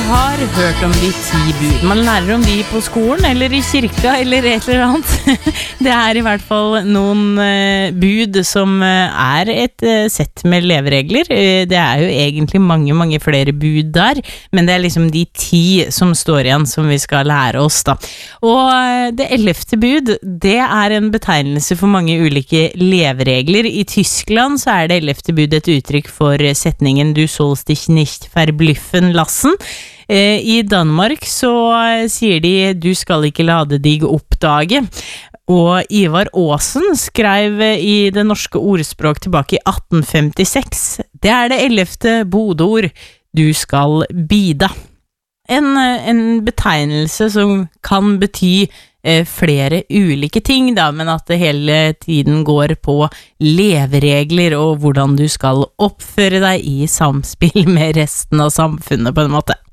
har hørt om de 10 bud. Man lærer om de på skolen, eller i kirka, eller et eller annet. Det er i hvert fall noen bud som er et sett med leveregler. Det er jo egentlig mange flere bud der, men det er liksom de 10 som står igjen som vi skal lære oss da. Og det 11. bud, det er en betegnelse for mange ulike leveregler. I Tyskland så er det 11. bud et uttrykk for setningen «Du sollst dich nicht verblüffen lassen». I Danmark så sier de «Du skal ikke lade deg oppdage». Og Ivar Aasen skrev i det norske ordspråk tilbake i 1856. Det er det 11. bodord «Du skal bida». En betegnelse som kan bety flere ulike ting da, men at det hele tiden går på leveregler og hvordan du skal oppføre deg i samspill med resten av samfunnet på en måte.